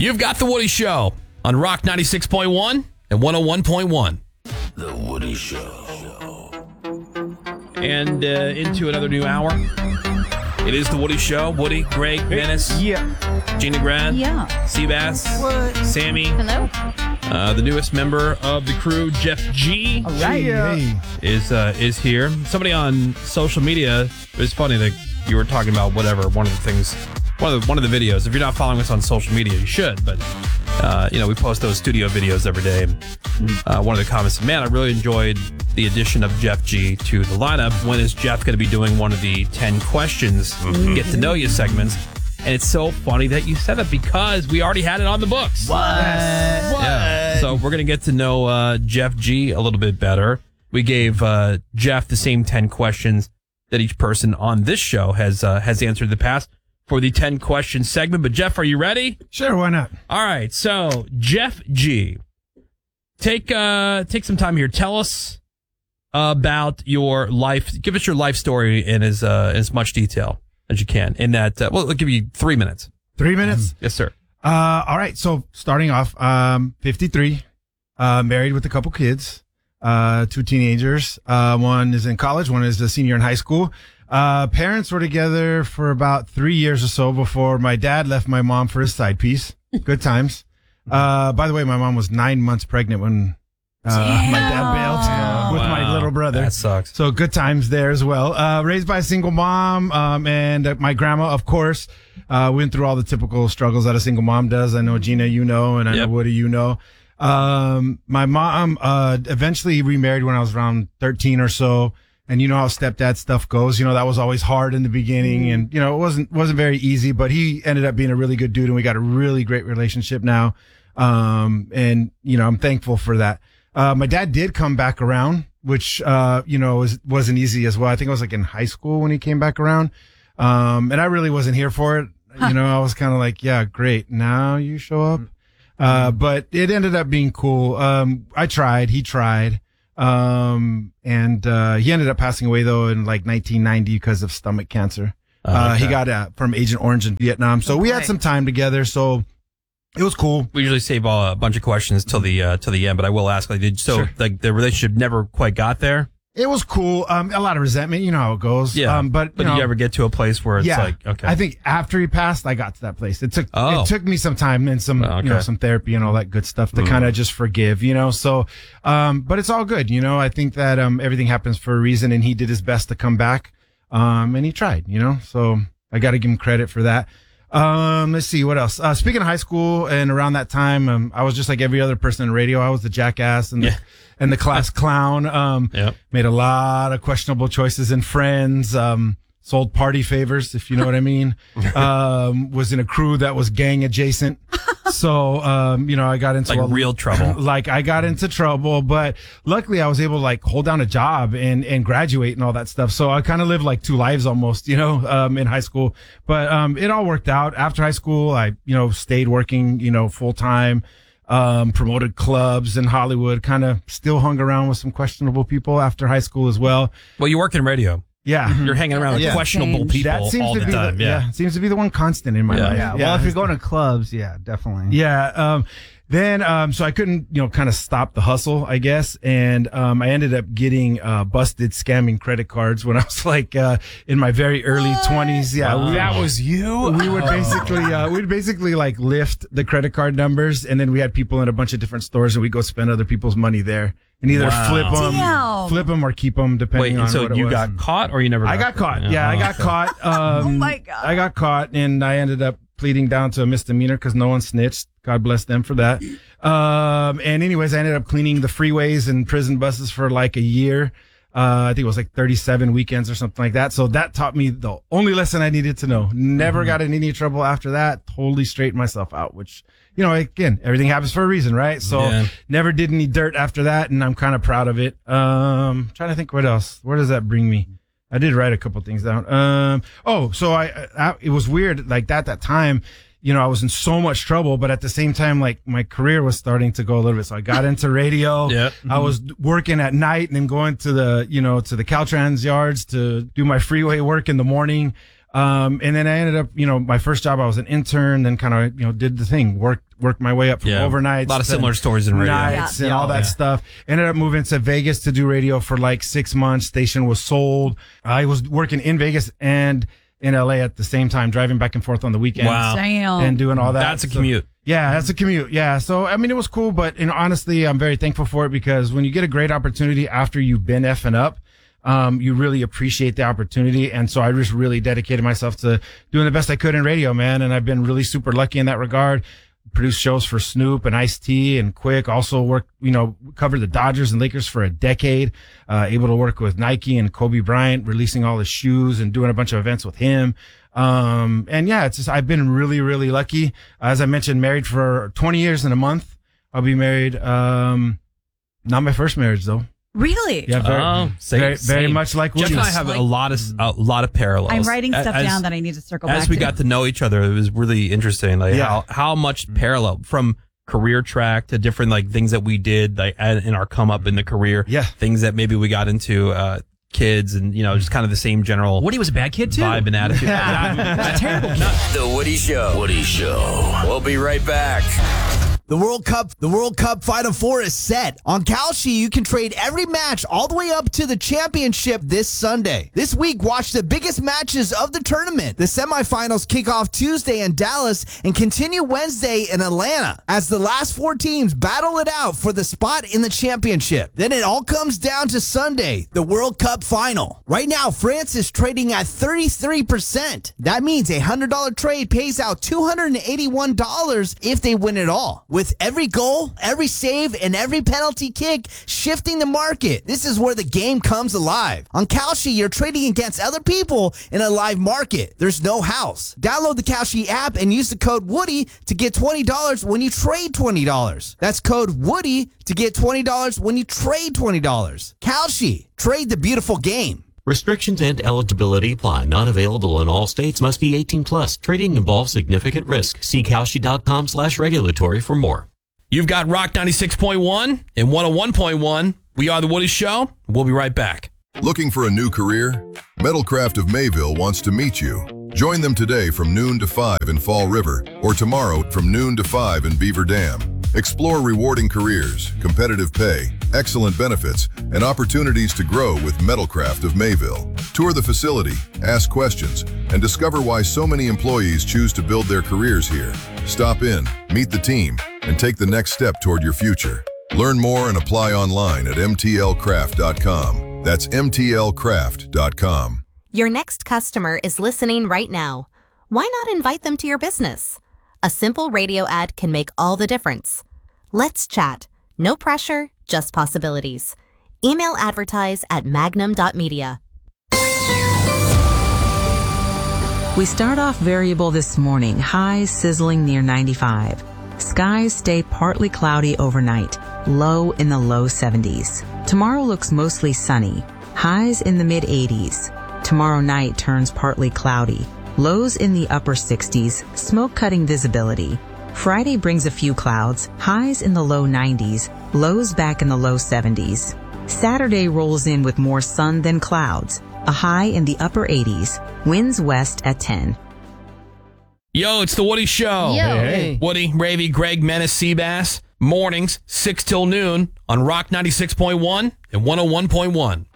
You've got The Woody Show on Rock 96.1 and 101.1. The Woody Show. And into another new hour. It is The Woody Show. Woody, Greg, Menace, Gina Grad, Seabass, Sammy. Hello. The newest member of the crew, Jeff G. All right. Is here. Somebody on social media, it was funny that you were talking about whatever, one of the videos. If you're not following us on social media, you should, but we post those studio videos every day. One of the comments said, man, I really enjoyed the addition of Jeff G to the lineup. When is Jeff going to be doing one of the 10 questions, get to know you segments? And it's so funny that you said that because we already had it on the books. What? Yeah. So we're going to get to know Jeff G a little bit better. We gave Jeff the same 10 questions that each person on this show has answered in the past for the 10 question segment. But Jeff, are you ready? Sure, why not? All right. So Jeff G, take some time here. Tell us about your life. Give us your life story in as much detail as you can. In that, we'll give you 3 minutes. 3 minutes? Yes, sir. All right. So starting off, 53, married with a couple kids, 2 teenagers. One is in college. One is a senior in high school. Parents were together for about 3 years or so before my dad left my mom for his side piece. Good times. By the way, my mom was 9 months pregnant when my dad bailed with my little brother. That sucks. So good times there as well. Raised by a single mom, and my grandma, of course, went through all the typical struggles that a single mom does. I know Gina, you know, and I know Woody, you know. My mom, eventually remarried when I was around 13 or so. And you know how stepdad stuff goes. You know, that was always hard in the beginning, and, you know, it wasn't very easy, but he ended up being a really good dude, and we got a really great relationship now. And, you know, I'm thankful for that. My dad did come back around, which, wasn't easy as well. I think I was like in high school when he came back around. And I really wasn't here for it. You know, I was kind of like, yeah, great. Now you show up. But it ended up being cool. I tried, he tried. And he ended up passing away though in like 1990 because of stomach cancer. He got from Agent Orange in Vietnam. So we had some time together. So it was cool. We usually save a bunch of questions till the end, but I will ask, the relationship never quite got there? It was cool. A lot of resentment, you know how it goes. Yeah. But did you ever get to a place where it's like, okay. I think after he passed, I got to that place. It took me some time and some, some therapy and all that good stuff to kind of just forgive, you know? So, but it's all good. You know, I think that, everything happens for a reason, and he did his best to come back. And he tried, you know? So I got to give him credit for that. Let's see what else. Speaking of high school and around that time, I was just like every other person in radio. I was the jackass and the class clown. Made a lot of questionable choices in Friends. Sold party favors, if you know what I mean. Was in a crew that was gang adjacent. So, I got into real trouble. I got into trouble, but luckily I was able to hold down a job and graduate and all that stuff. So I kind of lived 2 lives almost, in high school, but, it all worked out. After high school, I, stayed working, full time, promoted clubs in Hollywood, kind of still hung around with some questionable people after high school as well. Well, you work in radio. Yeah. You're hanging around with questionable people all the time. It seems to be the one constant in my life. Yeah. Well, if you're going to clubs, definitely. Yeah. Then, so I couldn't, kind of stop the hustle, I guess. And, I ended up getting, busted scamming credit cards when I was in my very early 20s. Yeah. That was you? We would basically, lift the credit card numbers, and then we had people in a bunch of different stores, and we'd go spend other people's money there and either flip them or keep them, depending on what it was. So you got caught, or you never I got caught. Yeah, I got caught. Oh my God. I got caught, and I ended up pleading down to a misdemeanor because no one snitched. God bless them for that. And anyways, I ended up cleaning the freeways and prison buses for a year. I think it was 37 weekends or something like that. So that taught me the only lesson I needed to know. Never got in any trouble after that. Totally straightened myself out, which, again, everything happens for a reason, right? So never did any dirt after that, and I'm kind of proud of it. Trying to think what else. Where does that bring me? I did write a couple things down. So it was weird. That time, I was in so much trouble, but at the same time, my career was starting to go a little bit. So I got into radio. I was working at night and then going to the, to the Caltrans yards to do my freeway work in the morning. And then I ended up, my first job, I was an intern, then kind of, did the thing, worked my way up from overnights. A lot of similar stories in radio. Nights and all that stuff. Ended up moving to Vegas to do radio for like 6 months. Station was sold. I was working in Vegas and in LA at the same time, driving back and forth on the weekends. Wow. Damn. And doing all that. That's a commute. Yeah, that's a commute. Yeah. So, I mean, it was cool, but honestly, I'm very thankful for it because when you get a great opportunity after you've been effing up, you really appreciate the opportunity. And so I just really dedicated myself to doing the best I could in radio, man. And I've been really super lucky in that regard. Produced shows for Snoop and Ice-T and Quick. Also worked, covered the Dodgers and Lakers for a decade. Able to work with Nike and Kobe Bryant, releasing all his shoes and doing a bunch of events with him. And yeah, it's just, I've been really, really lucky. As I mentioned, married for 20 years in a month. I'll be married, not my first marriage though. Really? Yeah, very much like Jeff Woody. and I have a lot of parallels. I'm writing stuff down that I need to circle back to. As we got to know each other, it was really interesting. Like how much parallel from career track to different like things that we did like in our come up in the career. Yeah. Things that maybe we got into kids and just kind of the same general Woody was a bad kid too. Vibe and attitude. That's a terrible kid. The Woody Show. Woody Show. We'll be right back. The World Cup Final Four is set. On Kalshi, you can trade every match all the way up to the championship this Sunday. This week, watch the biggest matches of the tournament. The semifinals kick off Tuesday in Dallas and continue Wednesday in Atlanta as the last 4 teams battle it out for the spot in the championship. Then it all comes down to Sunday, the World Cup Final. Right now, France is trading at 33%. That means a $100 trade pays out $281 if they win it all. With every goal, every save, and every penalty kick shifting the market, this is where the game comes alive. On Kalshi, you're trading against other people in a live market. There's no house. Download the Kalshi app and use the code Woody to get $20 when you trade $20. That's code Woody to get $20 when you trade $20. Kalshi, trade the beautiful game. Restrictions and eligibility apply. Not available in all states. Must be 18 plus. Trading involves significant risk. See Kalshi.com/regulatory for more. You've got Rock 96.1 and 101.1. We are The Woody Show. We'll be right back. Looking for a new career? Metalcraft of Mayville wants to meet you. Join them today from noon to 5 in Fall River or tomorrow from noon to 5 in Beaver Dam. Explore rewarding careers, competitive pay, excellent benefits, and opportunities to grow with Metalcraft of Mayville. Tour the facility, ask questions, and discover why so many employees choose to build their careers here. Stop in, meet the team, and take the next step toward your future. Learn more and apply online at mtlcraft.com. That's mtlcraft.com. Your next customer is listening right now. Why not invite them to your business? A simple radio ad can make all the difference. Let's chat. No pressure, just possibilities. Email advertise@magnum.media. We start off variable this morning, highs sizzling near 95. Skies stay partly cloudy overnight, low in the low 70s. Tomorrow looks mostly sunny, highs in the mid-80s. Tomorrow night turns partly cloudy, lows in the upper 60s, smoke-cutting visibility. Friday brings a few clouds, highs in the low 90s, lows back in the low 70s. Saturday rolls in with more sun than clouds, a high in the upper 80s, winds west at 10. Yo, it's The Woody Show. Yo. Hey. Woody, Ravy, Greg, Menace, Seabass. Mornings, 6 till noon on Rock 96.1 and 101.1.